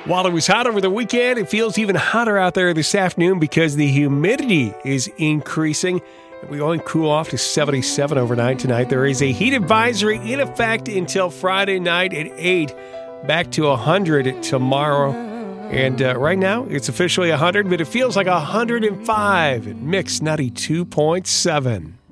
While it was hot over the weekend, it feels even hotter out there this afternoon because the humidity is increasing. We only cool off to 77 overnight tonight. There is a heat advisory in effect until Friday night at 8. Back to 100 tomorrow. And right now, it's officially 100, but it feels like 105 at Mix 92.7.